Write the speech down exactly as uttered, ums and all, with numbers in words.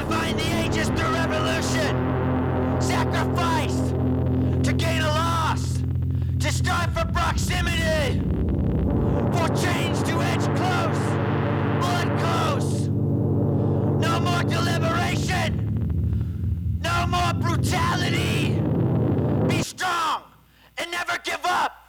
Define the ages through revolution. Sacrifice to gain a loss. To strive for proximity. For change to edge close. Blood close. No more deliberation. No more brutality. Be strong and never give up.